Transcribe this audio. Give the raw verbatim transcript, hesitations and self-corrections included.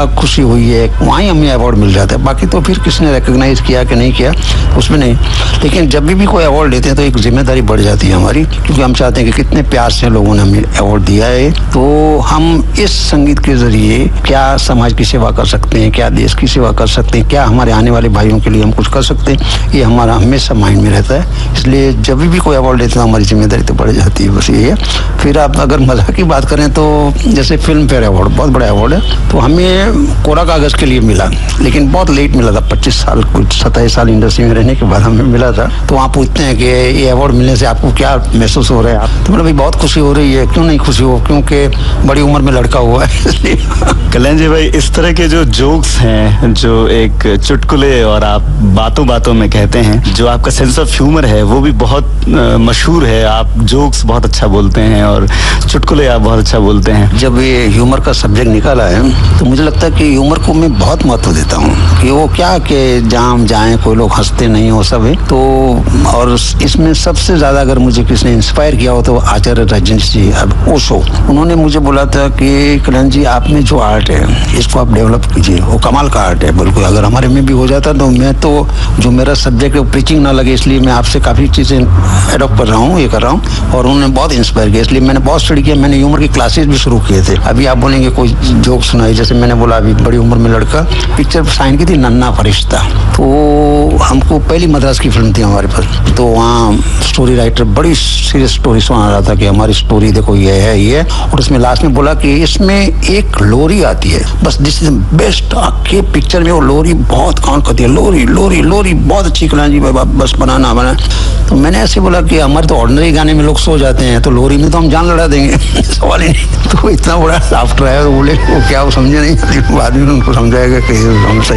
खुशी हुई है, वहीं हमें अवार्ड मिल जाता है। बाकी तो फिर किसने रिकॉग्नाइज किया कि नहीं किया उसमें नहीं, लेकिन जब भी, भी कोई अवार्ड लेते हैं तो एक जिम्मेदारी बढ़ जाती है हमारी, क्योंकि हम चाहते हैं कि कितने प्यार से लोगों ने हमें अवार्ड दिया है, तो हम इस संगीत के जरिए क्या समाज की सेवा कर सकते हैं, क्या देश की सेवा कर सकते हैं, क्या हमारे आने वाले भाइयों के लिए हम कुछ कर सकते हैं, ये हमारा हमेशा माइंड में रहता है। इसलिए जब भी, भी कोई अवार्ड लेते हैं तो हमारी जिम्मेदारी तो बढ़ जाती है, बस यही है। फिर आप अगर मजा की बात करें तो जैसे फिल्म फेयर अवार्ड बहुत बड़ा अवार्ड है, तो हमें कोरा कागज के लिए मिला, लेकिन बहुत लेट मिला था, पच्चीस साल कुछ सत्ताईस साल इंडस्ट्री में रहने के बाद हमें मिला था। तो वहाँ पूछते हैं कि ये अवार्ड मिलने से आपको क्या महसूस हो रहा है, आप तो मतलब भाई बहुत खुशी हो रही है। क्यों नहीं खुशी हो, क्योंकि बड़ी उम्र में लड़का हुआ है इसलिए। कल्याण जी भाई, इस तरह के जो जोक्स हैं, जो एक चुटकुले और आप बातों बातों में कहते हैं, जो आपका सेंस ऑफ ह्यूमर है वो भी बहुत मशहूर है। आप जोक्स बहुत अच्छा बोलते हैं और चुटकुले आप बहुत अच्छा बोलते हैं। जब ये ह्यूमर का सब्जेक्ट निकाला है तो मुझे लगता है कि ह्यूमर को मैं बहुत महत्व देता हूँ, कि वो क्या कि जहाँ हम जाएं कोई लोग हंसते नहीं हो सब है। तो और इसमें सबसे ज्यादा अगर मुझे किसने इंस्पायर किया हो तो आचार्य रजनीश जी, अब ओशो, उन्होंने मुझे बोला था कि कल्याण जी आप में जो आर्ट है इसको आप डेवलप कीजिए, वो कमाल का आर्ट है बिल्कुल। अगर हमारे में भी हो जाता तो मैं तो जो मेरा सब्जेक्ट है प्रीचिंग ना लगे, इसलिए मैं आपसे काफी चीजें एडॉप्ट कर रहा हूँ, ये कर रहा हूँ। और उन्होंने बहुत इंस्पायर किया, इसलिए मैंने बहुत स्टडी किया। मैंने ह्यूमर की क्लासेस भी शुरू किए थे। अभी आप बोलेंगे कोई जोक सुनाई, जैसे मैंने बोला अभी बड़ी उम्र में लड़का पिक्चर साइन की थी, नन्हा फरिश्ता, तो हमको पहली मद्रास की फिल्म थी हमारे पास, तो वहाँ स्टोरी राइटर बड़ी सीरियस स्टोरी सुना रहा था कि हमारी स्टोरी देखो ये है ये है, और उसमें लास्ट में बोला कि इसमें एक लोरी आती है, बस दिस इज बेस्ट। आपके पिक्चर में वो लोरी बहुत काउंट करती है, लोरी लोरी लोरी बहुत अच्छी कल्याण जी भाई, बस बनाना बना। तो मैंने ऐसे बोला कि हमारे तो ऑर्डिनरी गाने में लोग सो जाते हैं, तो लोरी में तो हम जान लड़ा देंगे सवाल ही नहीं। तो इतना बड़ा सॉफ्ट रहा है, तो बोले वो क्या वो समझे नहीं, बाद में उनको समझाएगा कि हम सही